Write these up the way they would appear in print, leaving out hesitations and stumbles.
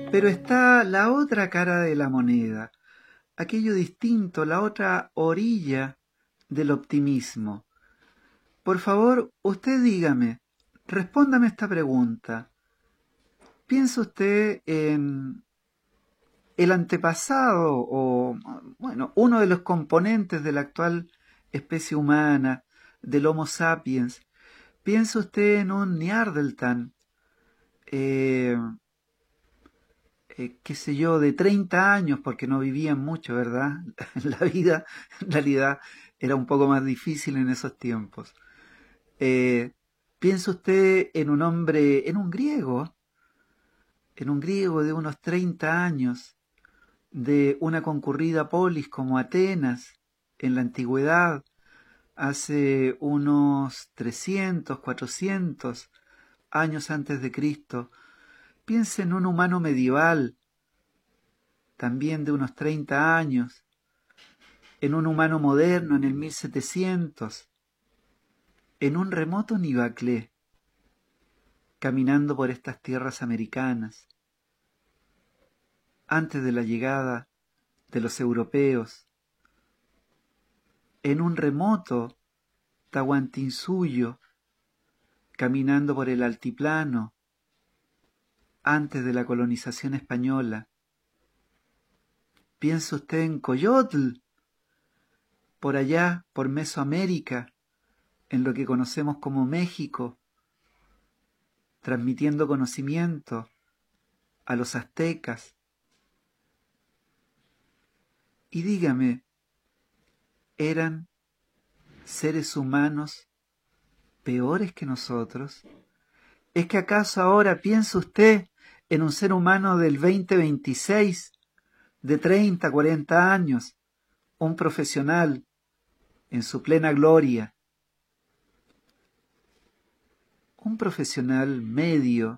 Pero está la otra cara de la moneda, aquello distinto, la otra orilla del optimismo. Por favor, usted dígame, respóndame esta pregunta. ¿Piensa usted en el antepasado o, bueno, uno de los componentes de la actual especie humana, del Homo sapiens? ¿Piensa usted en un Neandertal, eh, qué sé yo, de 30 años, porque no vivían mucho, ¿verdad? La vida, en realidad, era un poco más difícil en esos tiempos. Eh, ¿Piensa usted en un hombre, en un griego de unos 30 años, de una concurrida polis como Atenas, en la antigüedad, hace unos 300, 400 años antes de Cristo? Piense en un humano medieval, también de unos 30 años, en un humano moderno en el 1700, en un remoto Nivaclé, caminando por estas tierras americanas, antes de la llegada de los europeos, en un remoto Tahuantinsuyo, caminando por el altiplano, antes de la colonización española. ¿Piensa usted en Coyotl, por allá, por Mesoamérica, en lo que conocemos como México, transmitiendo conocimiento a los aztecas? Y dígame, ¿eran seres humanos peores que nosotros? ¿Es que acaso ahora piensa usted en un ser humano del 2026, de 30, 40 años, un profesional en su plena gloria, un profesional medio?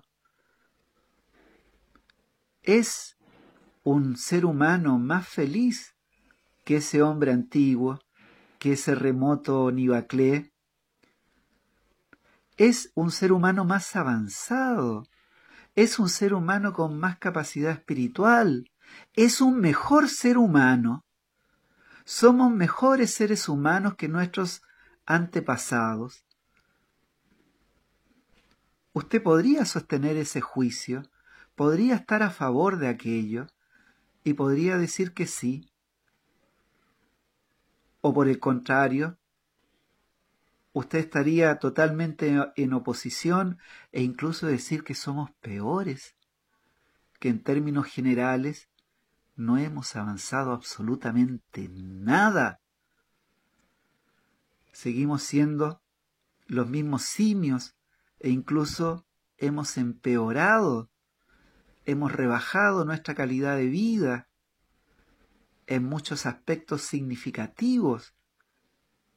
¿Es un ser humano más feliz que ese hombre antiguo, que ese remoto Nivaclé? ¿Es un ser humano más avanzado? ¿Es un ser humano con más capacidad espiritual? ¿Es un mejor ser humano? ¿Somos mejores seres humanos que nuestros antepasados? Usted podría sostener ese juicio, podría estar a favor de aquello y podría decir que sí, o por el contrario, usted estaría totalmente en oposición e incluso decir que somos peores, que en términos generales no hemos avanzado absolutamente nada. Seguimos siendo los mismos simios e incluso hemos empeorado, hemos rebajado nuestra calidad de vida en muchos aspectos significativos